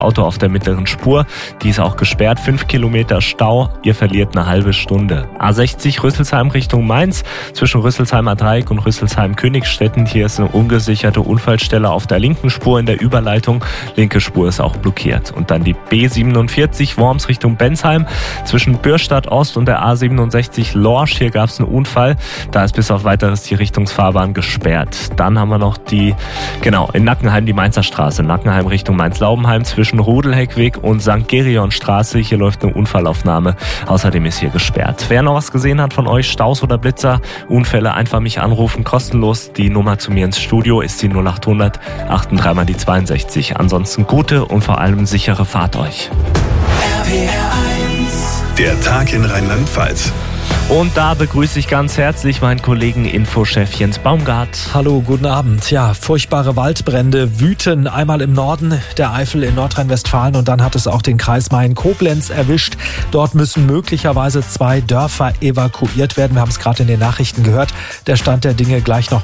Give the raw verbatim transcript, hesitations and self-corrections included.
Auto auf der mittleren Spur, die ist auch gesperrt, fünf Kilometer Stau, ihr verliert eine halbe Stunde. A sechzig Rüsselsheim Richtung Mainz, zwischen Rüsselsheimer Dreieck und Rüsselsheim-Königstetten, hier ist eine ungesicherte Unfallstelle auf der linken Spur in der Überleitung, linke Spur ist auch blockiert. Und dann die B siebenundvierzig Worms Richtung Bensheim, zwischen Bürstadt Ost und der A siebenundsechzig Lorsch, hier gab es einen Unfall, da ist bis auf weiteres die Richtungsfahrbahn gesperrt. Dann haben wir noch die, genau, in Nackenheim die Mainzer Straße, Nackenheim Richtung Mainz-Laubenheim, zwischen Rodelheckweg und Sankt Gereon Straße. Hier läuft eine Unfallaufnahme. Außerdem ist hier gesperrt. Wer noch was gesehen hat von euch, Staus oder Blitzer, Unfälle, einfach mich anrufen, kostenlos. Die Nummer zu mir ins Studio ist die null acht hundert achtunddreißig mal die zweiundsechzig. Ansonsten gute und vor allem sichere Fahrt euch. R P R eins. Der Tag in Rheinland-Pfalz. Und da begrüße ich ganz herzlich meinen Kollegen Infochef Jens Baumgart. Hallo, guten Abend. Ja, furchtbare Waldbrände wüten einmal im Norden der Eifel in Nordrhein-Westfalen und dann hat es auch den Kreis Main-Koblenz erwischt. Dort müssen möglicherweise zwei Dörfer evakuiert werden. Wir haben es gerade in den Nachrichten gehört. Der Stand der Dinge gleich noch